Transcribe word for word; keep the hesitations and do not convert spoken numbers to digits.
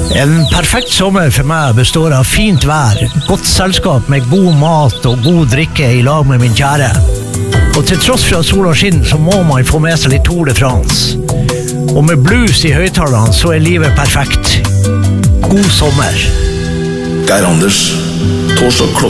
En perfekt sommer for meg består av fint vær, godt selskap med god mat og god drikke i lag med min kjære. Og til tross for at sola skinner, så må man få med seg litt Tour de France. Og med blues i høyttalerne så er livet perfekt. God sommer. Geir Anders, torsdag klokka